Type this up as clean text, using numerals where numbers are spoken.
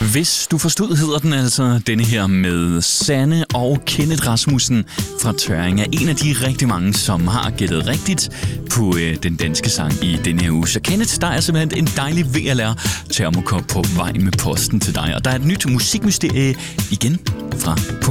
Hvis du forstod, hedder den altså denne her med Sanne og Kenneth Rasmussen fra Tørring, er en af de rigtig mange, som har gættet rigtigt på den danske sang i denne her uge. Så Kenneth, der er simpelthen en dejlig VLR termokop på vej med posten til dig. Og der er et nyt musikmysterie igen fra